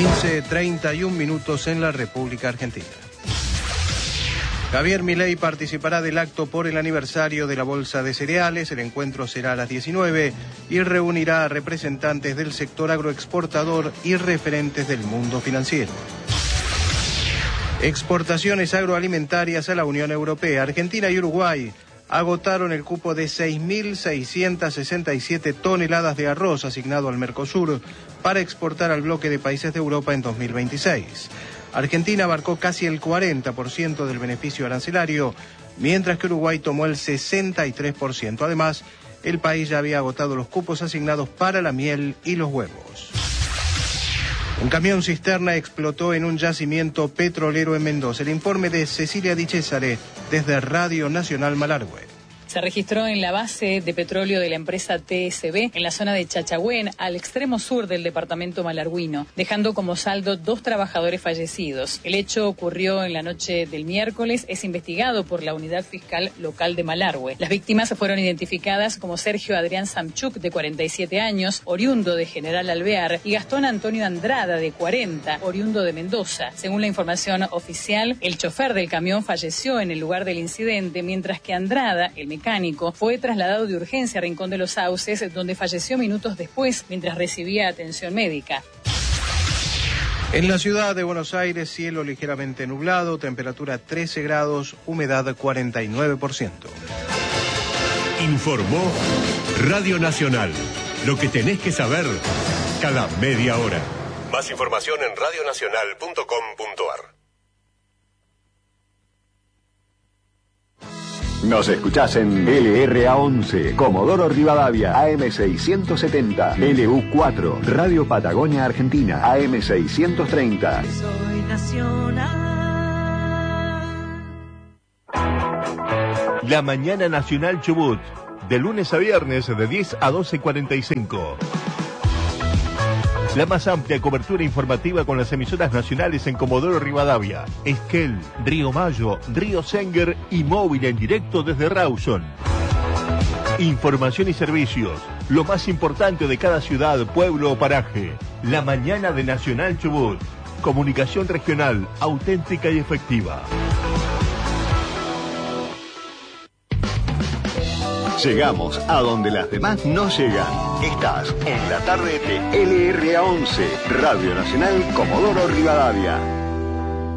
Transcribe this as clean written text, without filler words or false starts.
15:31 en la República Argentina. Javier Milei participará del acto por el aniversario de la Bolsa de Cereales. El encuentro será a las 19 y reunirá a representantes del sector agroexportador y referentes del mundo financiero. Exportaciones agroalimentarias a la Unión Europea. Argentina y Uruguay agotaron el cupo de 6.667 toneladas de arroz asignado al Mercosur para exportar al bloque de países de Europa en 2026. Argentina abarcó casi el 40% del beneficio arancelario, mientras que Uruguay tomó el 63%. Además, el país ya había agotado los cupos asignados para la miel y los huevos. Un camión cisterna explotó en un yacimiento petrolero en Mendoza. El informe de Cecilia Di Cesare desde Radio Nacional Malargüe. Se registró en la base de petróleo de la empresa TSB en la zona de Chachagüén, al extremo sur del departamento malargüino, dejando como saldo 2 trabajadores fallecidos. El hecho ocurrió en la noche del miércoles, es investigado por la Unidad Fiscal Local de Malargüe. Las víctimas fueron identificadas como Sergio Adrián Samchuk, de 47 años, oriundo de General Alvear, y Gastón Antonio Andrada, de 40, oriundo de Mendoza. Según la información oficial, el chofer del camión falleció en el lugar del incidente, mientras que Andrada, el mecánico, fue trasladado de urgencia a Rincón de los Sauces, donde falleció minutos después mientras recibía atención médica. En la ciudad de Buenos Aires, cielo ligeramente nublado, temperatura 13 grados, humedad 49%. Informó Radio Nacional. Lo que tenés que saber cada media hora. Más información en radionacional.com.ar. Nos escuchás en LRA11, Comodoro Rivadavia, AM670, LU4, Radio Patagonia Argentina, AM630. Soy nacional. La Mañana Nacional Chubut, de lunes a viernes de 10 a 12:45. La más amplia cobertura informativa con las emisoras nacionales en Comodoro Rivadavia, Esquel, Río Mayo, Río Senguer y móvil en directo desde Rawson. Información y servicios, lo más importante de cada ciudad, pueblo o paraje. La Mañana de Nacional Chubut. Comunicación regional, auténtica y efectiva. Llegamos a donde las demás no llegan. Estás en la tarde de LRA11, Radio Nacional Comodoro Rivadavia.